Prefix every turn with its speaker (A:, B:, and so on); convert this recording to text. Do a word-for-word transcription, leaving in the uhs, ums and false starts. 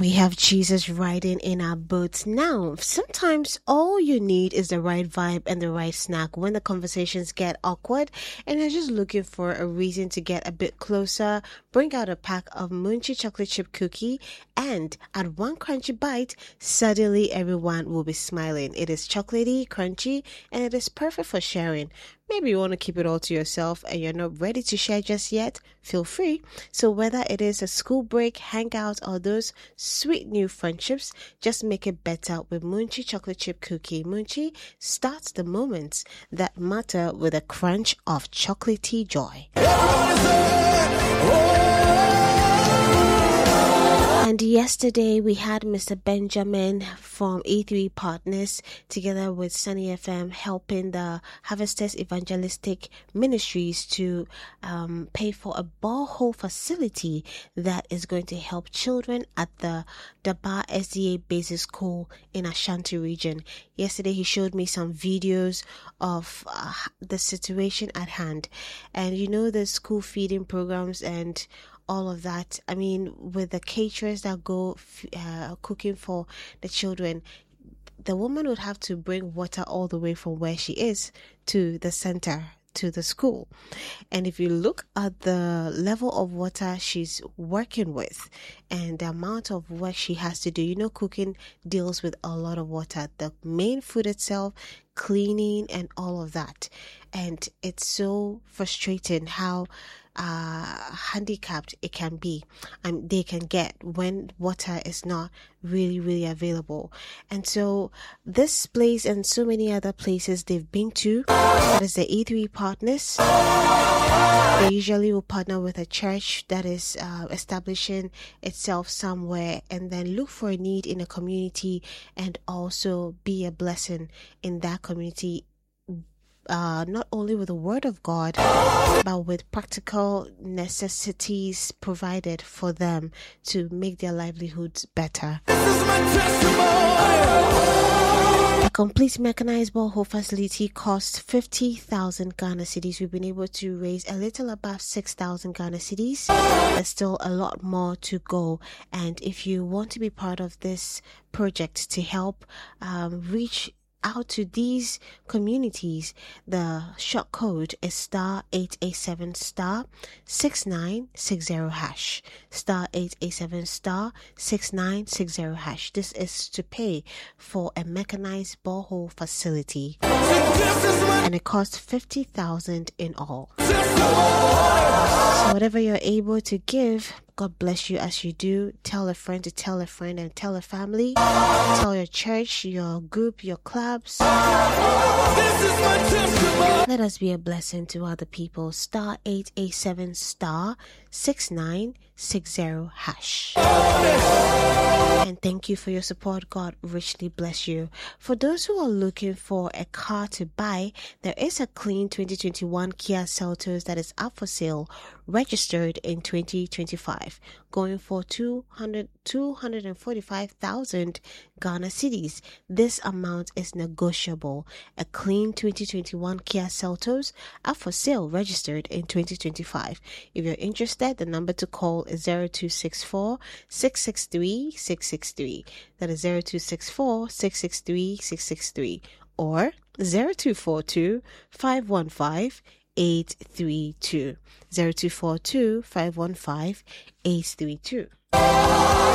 A: We have Jesus riding in our boats. Now, sometimes all you need is the right vibe and the right snack when the conversations get awkward and you're just looking for a reason to get a bit closer. Bring out a pack of Munchie chocolate chip cookie and at one crunchy bite, suddenly everyone will be smiling. It is chocolatey, crunchy, and it is perfect for sharing. Maybe you want to keep it all to yourself and you're not ready to share just yet, feel free. So whether it is a school break, hangout, or those sweet new friendships, just make it better with Munchie chocolate chip cookie. Munchie starts the moments that matter with a crunch of chocolatey joy. And yesterday we had Mister Benjamin from E three Partners together with Sunny F M helping the Harvesters Evangelistic Ministries to um, pay for a borehole facility that is going to help children at the Daba S D A Basic School in Ashanti region. Yesterday he showed me some videos of uh, the situation at hand, and you know the school feeding programs and all of that. I mean, with the caterers that go uh, cooking for the children, the woman would have to bring water all the way from where she is to the center, to the school. And if you look at the level of water she's working with and the amount of work she has to do, you know, cooking deals with a lot of water, the main food itself, cleaning and all of that. And it's so frustrating how uh handicapped it can be and they can get when water is not really really available. And so this place and so many other places they've been to, that is the E three Partners, they usually will partner with a church that is uh, establishing itself somewhere and then look for a need in a community and also be a blessing in that community, Uh, not only with the word of God, but with practical necessities provided for them to make their livelihoods better. A complete mechanized borehole facility costs fifty thousand Ghana cedis. We've been able to raise a little above six thousand Ghana cedis. There's still a lot more to go. And if you want to be part of this project to help um, reach out to these communities, the short code is star eight eight seven star six nine six zero hash. Star eight eight seven star six nine six zero hash. This is to pay for a mechanized borehole facility. And it costs fifty thousand in all. So whatever you're able to give, God bless you as you do. Tell a friend to tell a friend and tell a family. Tell your church, your group, your clubs. Let us be a blessing to other people. Star eight eight seven star six nine six zero hash. And thank you for your support. God richly bless you. For those who are looking for a car to buy, there is a clean twenty twenty-one Kia Seltos that is up for sale, registered in twenty twenty-five, going for two hundred, two hundred forty-five thousand Ghana cedis. This amount is negotiable. A clean twenty twenty-one Kia Seltos up for sale, registered in twenty twenty-five. If you're interested, the number to call is zero two six four six six three six six three. That is zero two six four six six three six six three or zero two four two five one five eight three two. zero two four two five one five eight three two.